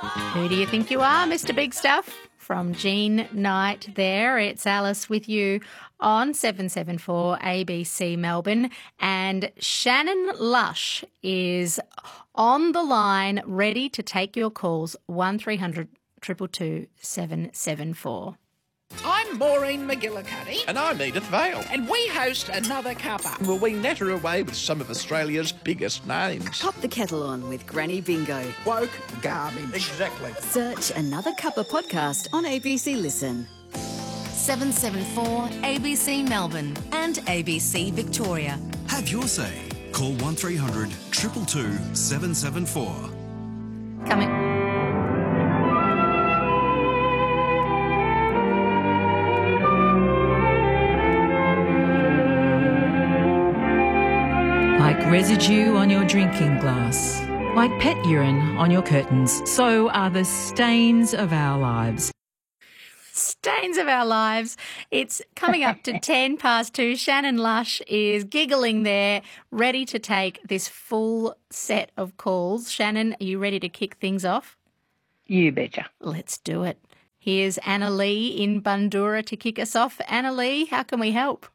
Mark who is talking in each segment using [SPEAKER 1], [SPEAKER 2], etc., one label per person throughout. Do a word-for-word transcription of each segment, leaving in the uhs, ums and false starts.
[SPEAKER 1] Who do you think you are, Mister Big Stuff? From Jean Knight there, it's Alice with you on seven seven four A B C Melbourne. And Shannon Lush is on the line ready to take your calls, one three hundred two two two seven seven four.
[SPEAKER 2] I'm Maureen McGillicuddy.
[SPEAKER 3] And I'm Edith Vale.
[SPEAKER 2] And we host Another Cuppa.
[SPEAKER 3] Will we natter away with some of Australia's biggest names?
[SPEAKER 4] Pop the kettle on with Granny Bingo.
[SPEAKER 2] Woke garbage.
[SPEAKER 3] Exactly.
[SPEAKER 4] Search Another Cuppa podcast on A B C Listen.
[SPEAKER 5] seven seven four A B C Melbourne and A B C Victoria.
[SPEAKER 6] Have your say. Call one three hundred two two two seven seven four.
[SPEAKER 1] Coming.
[SPEAKER 7] Like residue on your drinking glass, like pet urine on your curtains, so are the stains of our lives.
[SPEAKER 1] Stains of our lives. It's coming up to ten past two. Shannon Lush is giggling there, ready to take this full set of calls. Shannon, are you ready to kick things off?
[SPEAKER 8] You betcha.
[SPEAKER 1] Let's do it. Here's Anna Lee in Bundoora to kick us off. Anna Lee, how can we help?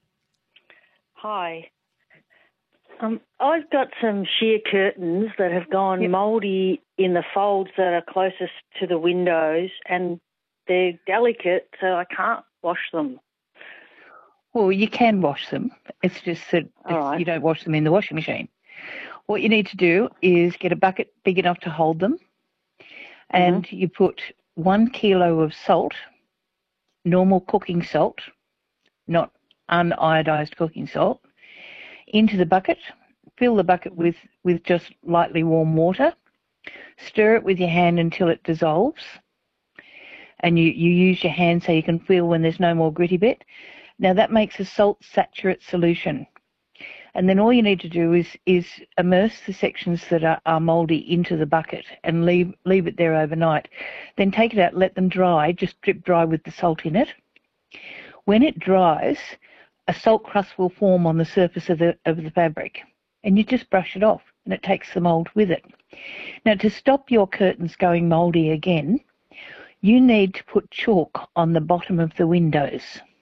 [SPEAKER 8] Hi. Um, I've got some sheer curtains that have gone yep. mouldy in the folds that are closest to the windows, and they're delicate, so I can't wash them.
[SPEAKER 9] Well, you can wash them. It's just that
[SPEAKER 8] right.
[SPEAKER 9] you don't wash them in the washing machine. What you need to do is get a bucket big enough to hold them, and mm-hmm. you put one kilo of salt, normal cooking salt, not uniodized cooking salt, into the bucket. Fill the bucket with, with just lightly warm water. Stir it with your hand until it dissolves. And you, you use your hand so you can feel when there's no more gritty bit. Now that makes a salt saturate solution. And then all you need to do is, is immerse the sections that are, are mouldy into the bucket and leave, leave it there overnight. Then take it out, let them dry, just drip dry with the salt in it. When it dries, a salt crust will form on the surface of the of the fabric, and you just brush it off, and it takes the mould with it. Now, to stop your curtains going mouldy again, you need to put chalk on the bottom of the windows.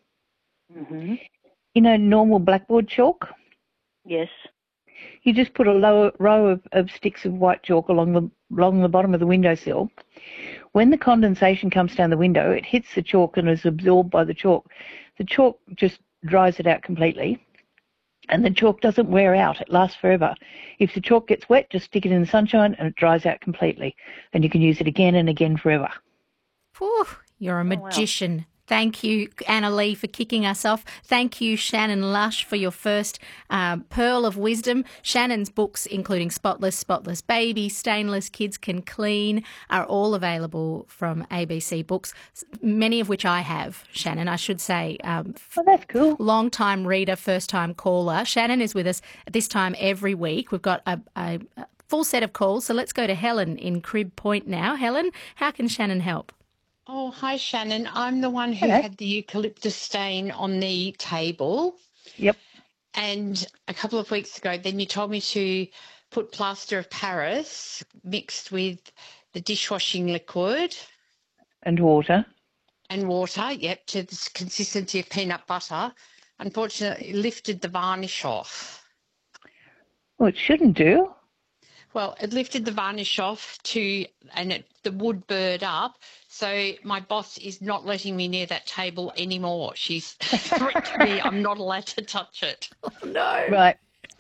[SPEAKER 8] Mm-hmm.
[SPEAKER 9] You know, normal blackboard chalk?
[SPEAKER 8] Yes.
[SPEAKER 9] You just put a low, row of, of sticks of white chalk along the along the bottom of the windowsill. When the condensation comes down the window, it hits the chalk and is absorbed by the chalk. The chalk just dries it out completely, and the chalk doesn't wear out. It lasts forever. If the chalk gets wet, just stick it in the sunshine and it dries out completely, and you can use it again and again forever.
[SPEAKER 1] Whew, you're a magician. Oh, wow. Thank you, Anna Lee, for kicking us off. Thank you, Shannon Lush, for your first uh, pearl of wisdom. Shannon's books, including Spotless, Spotless Baby, Stainless, Kids Can Clean, are all available from A B C Books, many of which I have, Shannon, I should say. Um,
[SPEAKER 9] oh, that's cool.
[SPEAKER 1] Long-time reader, first-time caller. Shannon is with us at this time every week. We've got a, a, a full set of calls, so let's go to Helen in Crib Point now. Helen, how can Shannon help?
[SPEAKER 10] Oh, hi, Shannon. I'm the one who
[SPEAKER 9] Hello.
[SPEAKER 10] had the eucalyptus stain on the table.
[SPEAKER 9] Yep.
[SPEAKER 10] And a couple of weeks ago, then you told me to put plaster of Paris mixed with the dishwashing liquid.
[SPEAKER 9] And water.
[SPEAKER 10] And water, yep, to the consistency of peanut butter. Unfortunately, it lifted the varnish off.
[SPEAKER 9] Well, it shouldn't do.
[SPEAKER 10] Well, it lifted the varnish off to, and it, the wood burred up. So my boss is not letting me near that table anymore. She's threatened me I'm not allowed to touch it.
[SPEAKER 1] Oh, no.
[SPEAKER 9] Right.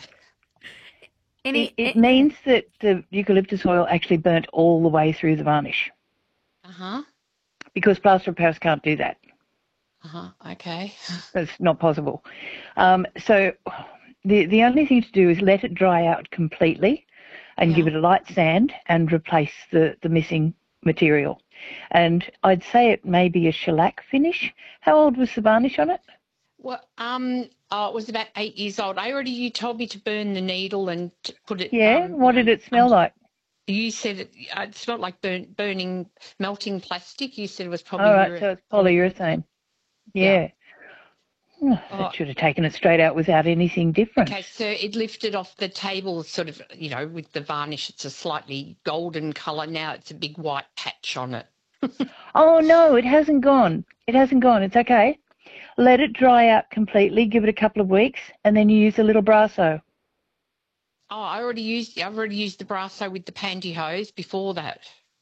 [SPEAKER 1] Any,
[SPEAKER 9] it it means that the eucalyptus oil actually burnt all the way through the varnish.
[SPEAKER 10] Uh-huh.
[SPEAKER 9] Because plaster of Paris can't do that.
[SPEAKER 10] Uh-huh, okay.
[SPEAKER 9] It's not possible. Um, so the, the only thing to do is let it dry out completely and
[SPEAKER 10] yeah.
[SPEAKER 9] give it a light sand and replace the, the missing material. And I'd say it may be a shellac finish. How old was the varnish on it?
[SPEAKER 10] Well, um, oh, it was about eight years old. I already, you told me to burn the needle and to put it.
[SPEAKER 9] Yeah,
[SPEAKER 10] um,
[SPEAKER 9] what did it smell
[SPEAKER 10] um,
[SPEAKER 9] like?
[SPEAKER 10] You said it, uh, it smelled like burn, burning, melting plastic. You said it was probably.
[SPEAKER 9] All right,
[SPEAKER 10] ure-
[SPEAKER 9] so it's polyurethane. Yeah.
[SPEAKER 10] yeah.
[SPEAKER 9] Oh, that should have taken it straight out without anything different.
[SPEAKER 10] Okay, so it lifted off the table sort of, you know, with the varnish. It's a slightly golden colour. Now it's a big white patch on it.
[SPEAKER 9] Oh, no, it hasn't gone. It hasn't gone. It's okay. Let it dry out completely. Give it a couple of weeks, and then you use a little Brasso.
[SPEAKER 10] Oh, I already used. I've already used the Brasso with the pantyhose before that.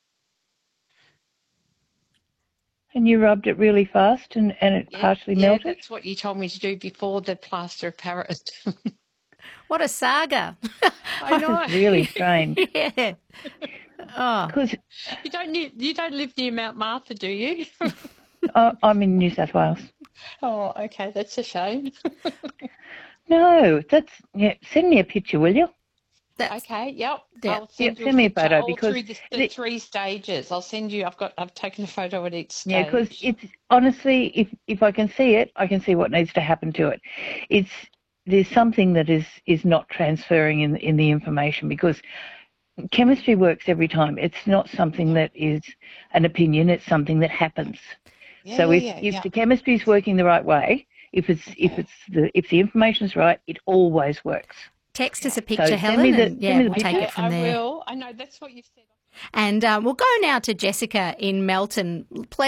[SPEAKER 9] And you rubbed it really fast, and, and it
[SPEAKER 10] Yeah,
[SPEAKER 9] partially
[SPEAKER 10] yeah,
[SPEAKER 9] melted?
[SPEAKER 10] that's what you told me to do before the plaster of Paris.
[SPEAKER 1] What a saga.
[SPEAKER 10] I know.
[SPEAKER 9] It's really strange.
[SPEAKER 1] Yeah. Oh.
[SPEAKER 9] Because
[SPEAKER 10] You don't ne- you don't live near Mount Martha, do you?
[SPEAKER 9] uh, I'm in New South Wales.
[SPEAKER 10] Oh, okay, that's a shame.
[SPEAKER 9] No, that's yeah. Send me a picture, will you?
[SPEAKER 1] That's,
[SPEAKER 10] Okay, yep.
[SPEAKER 1] Yeah.
[SPEAKER 10] I'll send,
[SPEAKER 9] Yep,
[SPEAKER 10] you
[SPEAKER 9] send me a
[SPEAKER 10] picture
[SPEAKER 9] photo
[SPEAKER 10] all
[SPEAKER 9] because
[SPEAKER 10] through the, the
[SPEAKER 9] the-
[SPEAKER 10] three stages. I'll send you. I've got. I've taken a photo at each stage.
[SPEAKER 9] Yeah, because it's honestly, if if I can see it, I can see what needs to happen to it. It's there's something that is is not transferring in in the information because chemistry works every time. It's not something that is an opinion. It's something that happens.
[SPEAKER 10] Yeah,
[SPEAKER 9] So
[SPEAKER 10] yeah,
[SPEAKER 9] if
[SPEAKER 10] yeah,
[SPEAKER 9] if
[SPEAKER 10] yeah.
[SPEAKER 9] the chemistry is working the right way, if it's if it's the if the information is right, it always works.
[SPEAKER 1] text us a picture,
[SPEAKER 9] send
[SPEAKER 1] Helen,
[SPEAKER 9] me the-
[SPEAKER 1] and yeah,
[SPEAKER 9] send me the
[SPEAKER 1] we'll take
[SPEAKER 9] picture.
[SPEAKER 1] it from
[SPEAKER 10] I
[SPEAKER 1] there.
[SPEAKER 10] will. I know that's what you've said.
[SPEAKER 1] And um, we'll go now to Jessica in Melton. Pleasure